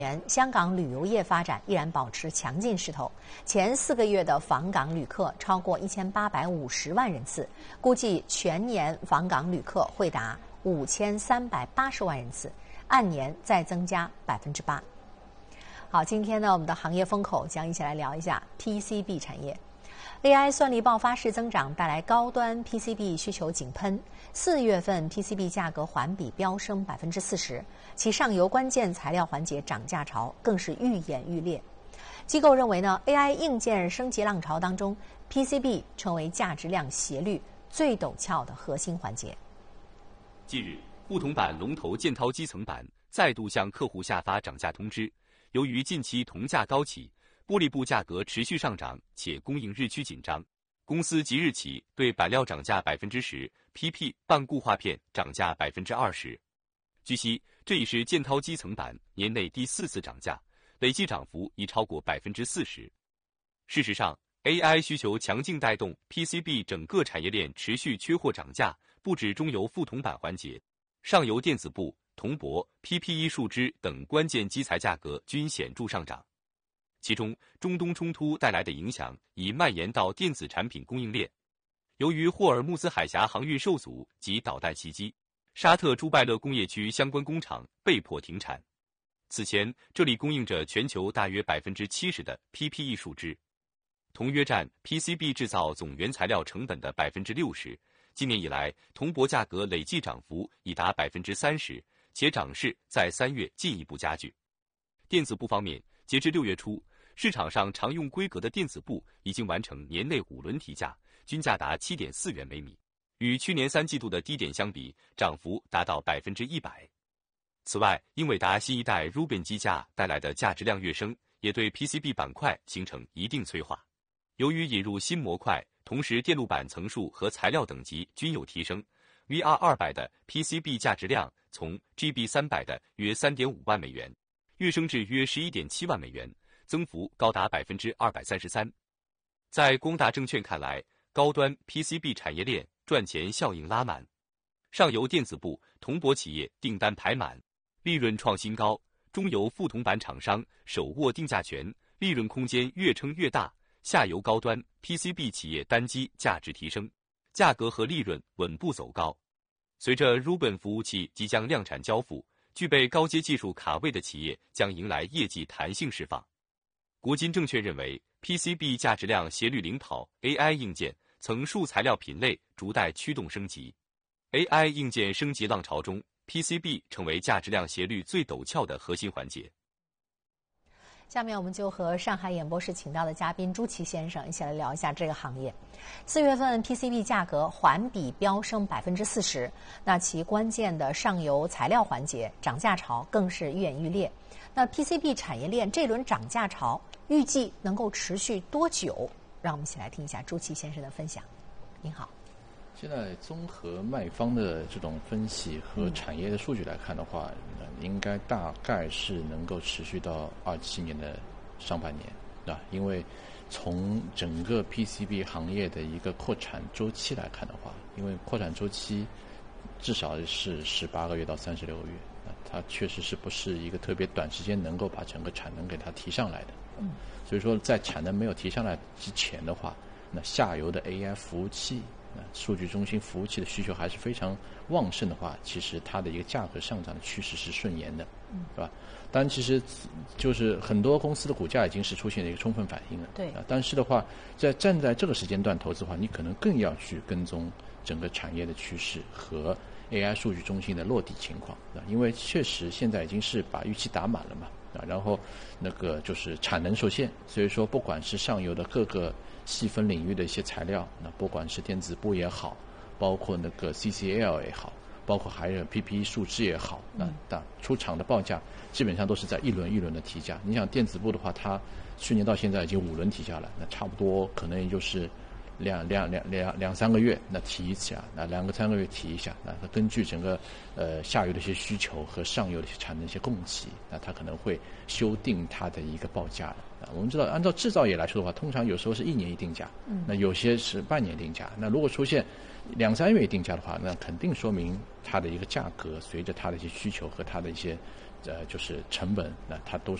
香港旅游业发展依然保持强劲势头，前4个月的访港旅客超过1850万人次，估计全年访港旅客会达5380万人次，按年再增加8%。好，今天呢，我们的行业风口将一起来聊一下 PCB 产业。AI 算力爆发式增长带来高端 PCB 需求井喷，4月份 PCB 价格环比飙升40%，其上游关键材料环节涨价潮更是愈演愈烈。机构认为呢 ，AI 硬件升级浪潮当中 ，PCB 成为价值量斜率最陡峭的核心环节。 近日，固铜板龙头建滔基层板再度向客户下发涨价通知，由于近期铜价高企，玻璃布价格持续上涨，且供应日趋紧张，公司即日起对板料涨价10%，PP 半固化片涨价20%。据悉，这已是建滔基层板年内第4次涨价，累计涨幅已超过40%。事实上 ，AI 需求强劲带动 PCB 整个产业链持续缺货涨价，不止中游副铜板环节，上游电子布、铜箔、PPE 树脂等关键基材价格均显著上涨。其中，中东冲突带来的影响已蔓延到电子产品供应链。由于霍尔木兹海峡航运受阻及导弹袭击，沙特朱拜勒工业区相关工厂被迫停产。此前，这里供应着全球大约70%的 PPE 树脂，铜约占 PCB 制造总原材料成本的60%。今年以来，铜箔价格累计涨幅已达30%，且涨势在3月进一步加剧。电子布方面，截至6月初，市场上常用规格的电子布已经完成年内5轮提价，均价达7.4元每米，与去年3季度的低点相比，涨幅达到100%。此外，英伟达新一代 Rubin 机架带来的价值量跃升，也对 PCB 板块形成一定催化。由于引入新模块，同时电路板层数和材料等级均有提升 ，VR200 的 PCB 价值量从 GB300 的约3.5万美元跃升至约11.7万美元，增幅高达233%。在光大证券看来，高端 PCB 产业链赚钱效应拉满，上游电子布、铜箔企业订单排满，利润创新高；中游副铜板厂商手握定价权，利润空间越撑越大；下游高端 PCB 企业单机价值提升，价格和利润稳步走高。随着 Rubin 服务器即将量产交付，具备高阶技术卡位的企业将迎来业绩弹性释放。国金证券认为 ，PCB 价值量斜率领跑 AI 硬件，层数材料品类逐代驱动升级。AI 硬件升级浪潮中 ，PCB 成为价值量斜率最陡峭的核心环节。 下面我们就和上海演播室请到的嘉宾朱琦先生一起来聊一下这个行业。4月份 PCB 价格环比飙升40%，那其关键的上游材料环节涨价潮更是愈演愈烈。那 PCB 产业链这轮涨价潮预计能够持续多久？让我们一起来听一下朱琦先生的分享。您好。 现在综合卖方的这种分析和产业的数据来看的话，应该大概是能够持续到27年的上半年，对吧？因为从整个 PCB 行业的一个扩产周期来看的话，因为扩产周期至少是18个月到36个月，它确实是不是一个特别短时间能够把整个产能给它提上来的。所以说在产能没有提上来之前的话，那下游的 AI 服务器、数据中心服务器的需求还是非常旺盛的话，其实它的一个价格上涨的趋势是顺延的，是吧？当然，其实就是很多公司的股价已经是出现了一个充分反应了， 对。 但是的话，站在这个时间段投资的话，你可能更要去跟踪整个产业的趋势和 AI 数据中心的落地情况，因为确实现在已经是把预期打满了嘛，然后那个就是产能受限，所以说不管是上游的各个细分领域的一些材料，那不管是电子布也好，包括那个 CCL 也好，包括还有 PPE 树脂也好，那出厂的报价基本上都是在一轮一轮的提价。你想电子布的话，它去年到现在已经5轮提价了，那差不多可能也就是两三个月那提一下，那2-3个月提一下，那根据整个下游的一些需求和上游的一些产能一些供给，那它可能会修订它的一个报价了。我们知道，按照制造业来说的话，通常有时候是1年一定价，那有些是半年定价。那如果出现2-3月一定价的话，那肯定说明它的一个价格随着它的一些需求和它的一些就是成本，那它都